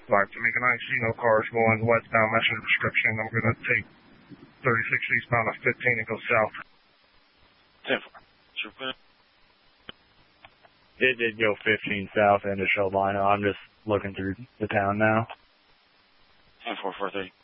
5 Jamaica 9, see no cars going westbound, messenger description. I'm going to take 36 eastbound of 15 and go south. 10-4. It did go 15 south into Shelbina. I'm just looking through the town now. 10-4, 430.